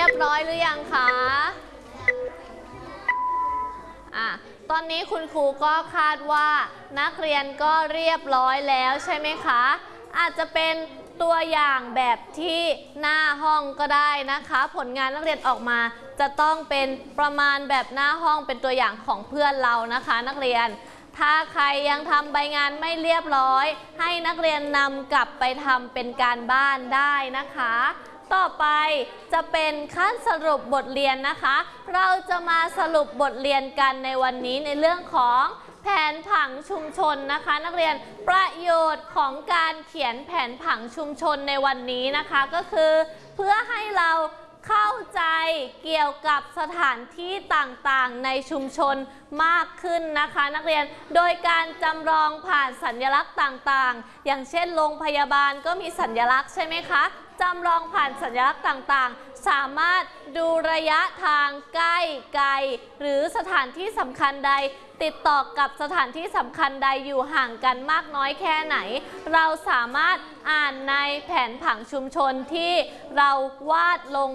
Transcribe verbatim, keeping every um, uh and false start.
ยบร้อยหรือยังคะอ่ะตอนนี้คุณครูก็คาดว่านักเรียนก็เรียบร้อยแล้วใช่ไหมคะอาจจะเป็นตัวอย่างแบบที่หน้าห้องก็ได้นะคะผลงานนักเรียนออกมาจะต้องเป็นประมาณแบบหน้าห้องเป็นตัวอย่างของเพื่อนเรานะคะนักเรียนถ้าใครยังทำใบงานไม่เรียบร้อยให้นักเรียนนำกลับไปทำเป็นการบ้านได้นะคะต่อไปจะเป็นขั้นสรุปบทเรียนนะคะเราจะมาสรุปบทเรียนกันในวันนี้ในเรื่องของแผนผังชุมชนนะคะนักเรียนประโยชน์ของการเขียนแผนผังชุมชนในวันนี้นะคะก็คือเพื่อให้เราเข้าใจเกี่ยวกับสถานที่ต่างๆในชุมชนมากขึ้นนะคะนักเรียนโดยการจำลองผ่านสัญลักษณ์ต่างๆอย่างเช่นโรงพยาบาลก็มีสัญลักษณ์ใช่ไหมคะจำลองผ่านสัญลักษณ์ต่างๆสามารถดูระยะทางใกล้ไกลหรือสถานที่สำคัญใดติดต่อกับสถานที่สำคัญใดอยู่ห่างกันมากน้อยแค่ไหนเราสามารถอ่านในแผนผังชุมชนที่เราวาดลง